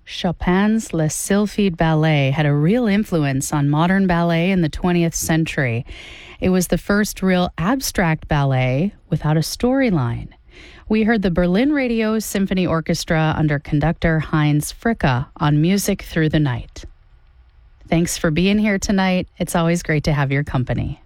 Chopin's Le Sylphide Ballet had a real influence on modern ballet in the 20th century. It was the first real abstract ballet without a storyline. We heard the Berlin Radio Symphony Orchestra under conductor Heinz Fricke on Music Through the Night. Thanks for being here tonight. It's always great to have your company.